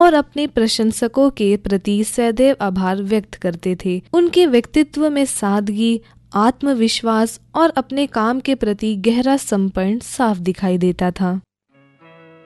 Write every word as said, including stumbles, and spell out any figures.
और अपने प्रशंसकों के प्रति सदैव आभार व्यक्त करते थे। उनके व्यक्तित्व में सादगी, आत्मविश्वास और अपने काम के प्रति गहरा समर्पण साफ दिखाई देता था।